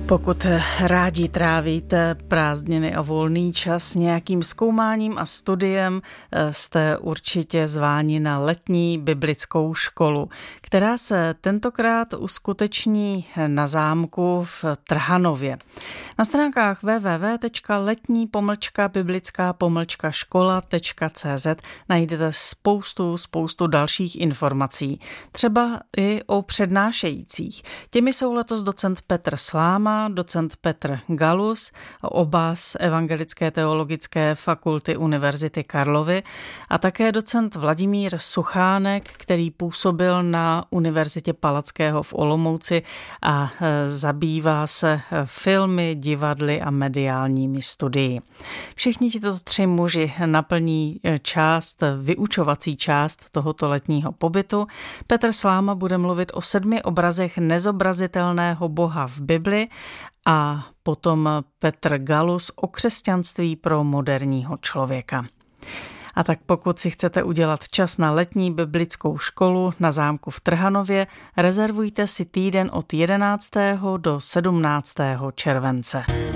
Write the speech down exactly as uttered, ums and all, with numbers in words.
Pokud rádi trávíte prázdniny a volný čas nějakým zkoumáním a studiem, jste určitě zváni na letní biblickou školu, která se tentokrát uskuteční na zámku v Trhanově. Na stránkách w w w tečka letní pomlčka biblická pomlčka škola tečka c z najdete spoustu, spoustu dalších informací, třeba i o přednášejících. Těmi jsou letos docent Petr Sláma, docent Petr Galus, oba z Evangelické teologické fakulty Univerzity Karlovy, a také docent Vladimír Suchánek, který působil na Univerzitě Palackého v Olomouci a zabývá se filmy, divadly a mediálními studii. Všichni tito tři muži naplní část, vyučovací část tohoto letního pobytu. Petr Sláma bude mluvit o sedmi obrazech nezobrazitelného Boha v Bibli a potom Petr Galus o křesťanství pro moderního člověka. A tak pokud si chcete udělat čas na letní biblickou školu na zámku v Trhanově, rezervujte si týden od jedenáctého do sedmnáctého července.